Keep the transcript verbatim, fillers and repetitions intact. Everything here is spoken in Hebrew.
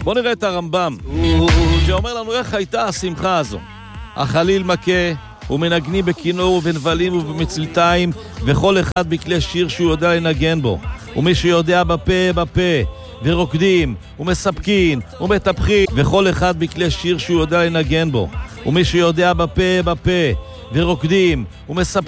בוא נראה את הרמב"ם, שאומר לנו איך הייתה השמחה הזו. החליל מכה, ומנגנים בכינור ובנבלים ובמצלתיים, וכל אחד בכלי שיר שהוא יודע לנגן בו. ומי שיודע בפה בפה, ורוקדים, ומספקים, ומטפחים, וכל אחד בכלי שיר שהוא יודע לנגן בו. ומי שיודע בפה בפה, ורוקדים, ומספקים,